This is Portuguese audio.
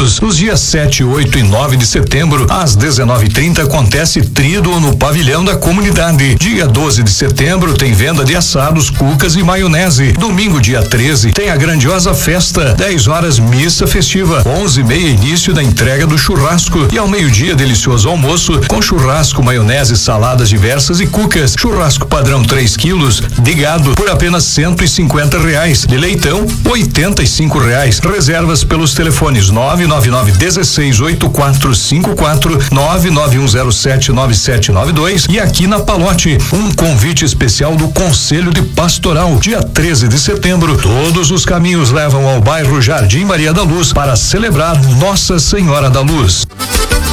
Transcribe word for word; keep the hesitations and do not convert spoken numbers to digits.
quilômetros. Nos dias sete, oito e nove de setembro, às dezenove e trinta, acontece tríduo no pavilhão da comunidade. Dia doze de setembro tem venda de assados, cucas e maionese. Domingo, dia treze, tem a grandiosa festa. dez horas, missa festiva. onze e meia, início da entrega do churrasco. E ao meio-dia, delicioso almoço com churrasco, maionese, saladas diversas e cucas. Churrasco padrão três quilos de gado por apenas cento e cinquenta reais. De leitão, oitenta e cinco reais. Reservas pelos telefones nove nove nove dezesseis oito quatro cinco quatro, nove nove um zero sete nove sete nove dois e aqui na Palote, um convite especial do Conselho de Pastoral. Dia treze de setembro, todos os caminhos levam ao bairro Jardim Maria da Luz para celebrar Nossa Senhora da Luz.